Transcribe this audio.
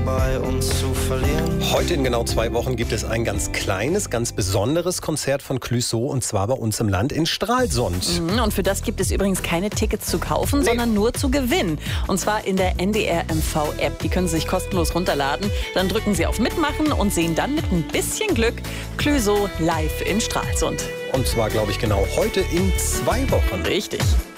dabei, uns zu verlieren. Heute in genau 2 Wochen gibt es ein ganz kleines, ganz besonderes Konzert von Clouseau, und zwar bei uns im Land in Stralsund. Und für das gibt es übrigens keine Tickets zu kaufen, sondern nur zu gewinnen. Und zwar in der NDR MV-App. Die können Sie sich kostenlos runterladen. Dann drücken Sie auf Mitmachen und sehen dann mit ein bisschen Glück Clouseau live in Stralsund. Und zwar, glaube ich, genau heute in 2 Wochen. Richtig.